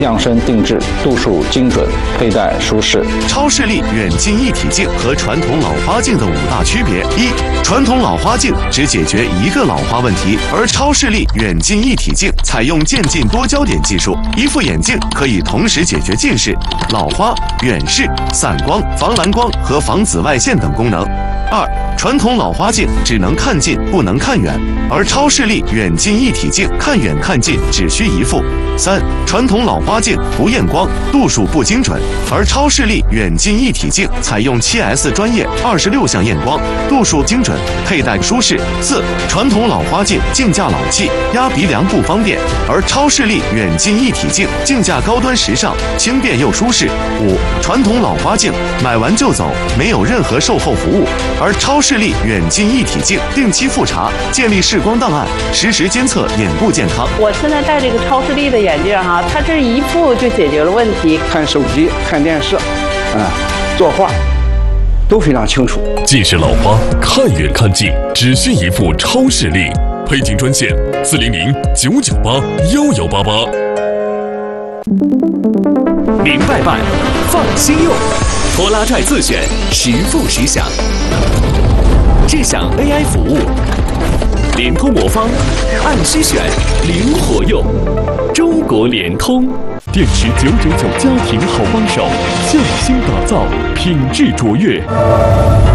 量身定制，度数精准，佩戴舒适。 超视力远近一体镜和传统老花镜的5大区别：一、传统老花镜只解决一个老花问题，而超视力远近一体镜采用渐进多焦点技术，一副眼镜可以同时解决近视、老花、远视、散光、防蓝光和防紫外线等功能。二、传统老花镜只能看近不能看远，而超视力远近一体镜看远看近只需一副。三、传统老花镜不验光，度数不精准，而超视力远近一体镜采用 7S 专业26项验光，度数精准，佩戴舒适。四、传统老花镜镜架老气，压鼻梁不方便，而超视力远近一体镜镜架高端时尚，轻便又舒适。五、传统老花镜买完就走，没有任何售后服务，而超视力远近一体镜定期复查，建立视光档案，实时监测眼部健康。 我现在戴这个超视力的眼镜哈，它这一副就解决了问题。 看手机、看电视，作画都非常清楚。 近视老花看远看近只需一副超视力，配镜专线400-998-1188。 明白办，放心用，拖拉拽自选，实付实享。智享 AI 服务，联通魔方，按需选，灵活用。中国联通， 电池999家庭好帮手，匠心打造，品质卓越。